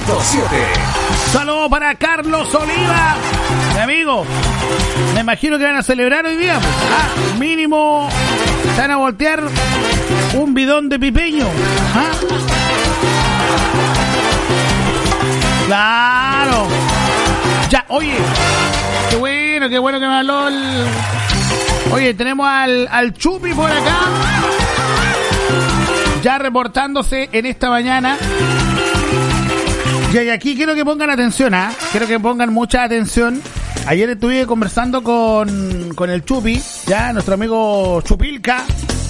Saludos para Carlos Oliva, mi amigo. Me imagino que van a celebrar hoy día. Mínimo se van a voltear un bidón de pipeño. Claro. Ya, oye, qué bueno que me habló el... Oye, tenemos al Chupi por acá, ya reportándose en esta mañana. Y aquí quiero que pongan atención, quiero que pongan mucha atención. Ayer estuve conversando con el Chupi, ya, nuestro amigo Chupilca.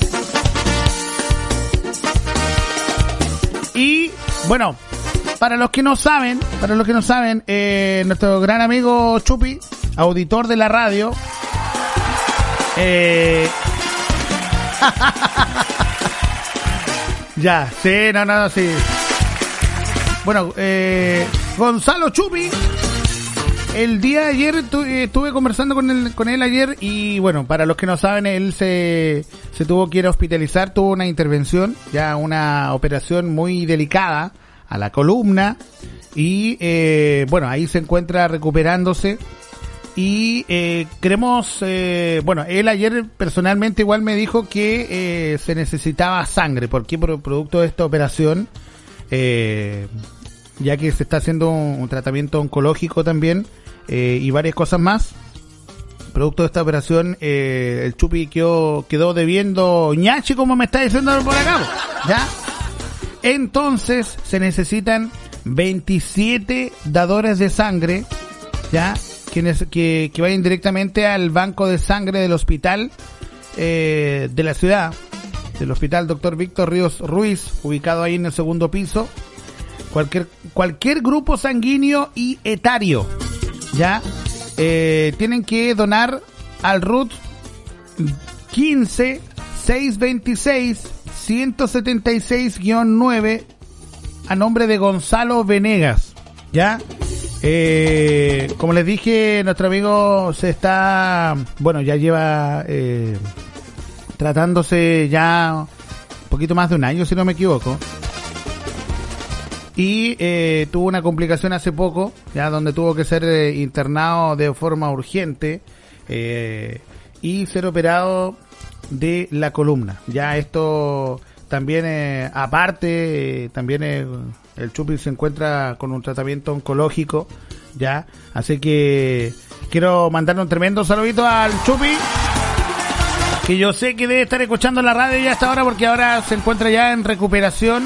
Y, bueno, para los que no saben, nuestro gran amigo Chupi, auditor de la radio, ya, sí, no, sí. Bueno, Gonzalo Chupi, el día de ayer estuve conversando con él ayer y bueno, para los que no saben, él se tuvo que ir a hospitalizar, tuvo una intervención, ya una operación muy delicada a la columna y bueno, ahí se encuentra recuperándose y queremos, bueno, él ayer personalmente igual me dijo que se necesitaba sangre, porque por producto de esta operación, ya que se está haciendo un tratamiento oncológico también y varias cosas más. Producto de esta operación, el Chupi quedó debiendo ñachi, como me está diciendo por acá, ¿ya? Entonces se necesitan 27 dadores de sangre, ¿ya? Que vayan directamente al banco de sangre del hospital de la ciudad, del hospital Dr. Víctor Ríos Ruiz, ubicado ahí en el segundo piso. Cualquier grupo sanguíneo y etario, ¿ya? Tienen que donar al RUT 15 626 176-9 a nombre de Gonzalo Venegas, ¿ya? Como les dije, nuestro amigo ya lleva tratándose ya un poquito más de un año, si no me equivoco. Y tuvo una complicación hace poco, ya donde tuvo que ser internado de forma urgente y ser operado de la columna. Ya esto también, aparte, también el Chupi se encuentra con un tratamiento oncológico, ya. Así que quiero mandarle un tremendo saludito al Chupi, que yo sé que debe estar escuchando la radio ya hasta ahora, porque ahora se encuentra ya en recuperación.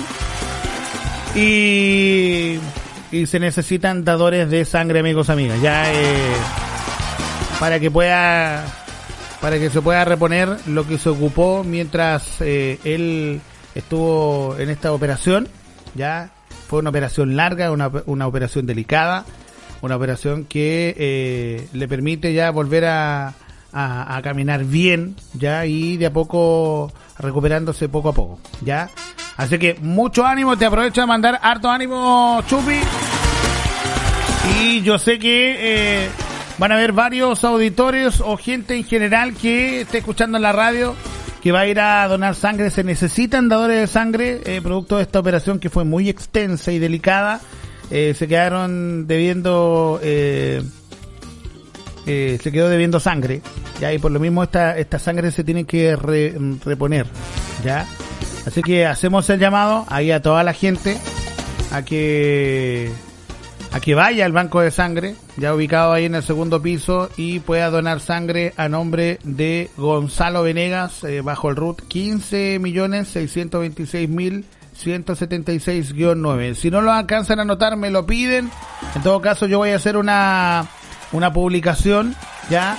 Y se necesitan dadores de sangre, amigos, amigas, ya para que se pueda reponer lo que se ocupó mientras él estuvo en esta operación. Ya fue una operación larga, una operación delicada, una operación que le permite ya volver a caminar bien, ya, y de a poco recuperándose poco a poco, ya. Así que mucho ánimo, te aprovecho de mandar harto ánimo, Chupi. Y yo sé que van a haber varios auditores o gente en general que esté escuchando en la radio que va a ir a donar sangre. Se necesitan dadores de sangre, producto de esta operación que fue muy extensa y delicada. Se quedaron debiendo, se quedó debiendo sangre, ya, y por lo mismo esta sangre se tiene que reponer, ya. Así que hacemos el llamado ahí a toda la gente a que vaya al banco de sangre, ya ubicado ahí en el segundo piso, y pueda donar sangre a nombre de Gonzalo Venegas, bajo el RUT 15.626.176-9. Si no lo alcanzan a anotar, me lo piden. En todo caso, yo voy a hacer una publicación, ya.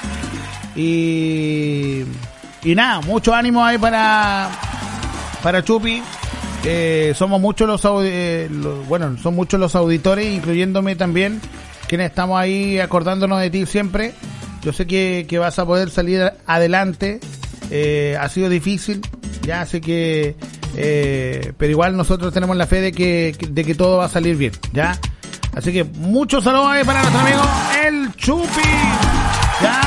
Y nada, mucho ánimo ahí para Chupi. Somos muchos son muchos los auditores, incluyéndome también, quienes estamos ahí acordándonos de ti siempre. Yo sé que vas a poder salir adelante. Ha sido difícil, ya, así que pero igual nosotros tenemos la fe de que todo va a salir bien, ya. Así que muchos saludos ahí para nuestro amigo el Chupi, ya.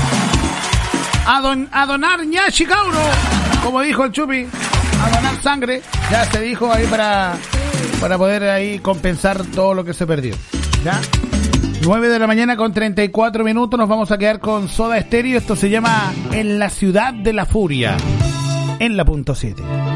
A donar ñachi, cauro, como dijo el Chupi, a donar sangre, ya se dijo ahí para para poder ahí compensar todo lo que se perdió. ¿Ya? 9 de la mañana con 34 minutos, nos vamos a quedar con Soda Stereo. Esto se llama En la Ciudad de la Furia, en la punto 7.